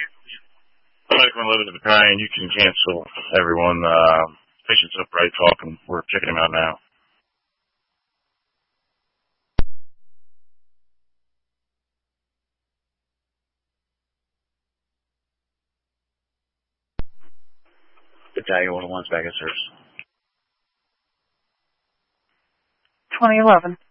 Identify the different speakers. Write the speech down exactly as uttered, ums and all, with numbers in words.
Speaker 1: Medical and living to the crying, you can cancel everyone. Uh, patient's upright talking. We're checking him out now. Battalion one oh one's back at service.
Speaker 2: twenty eleven.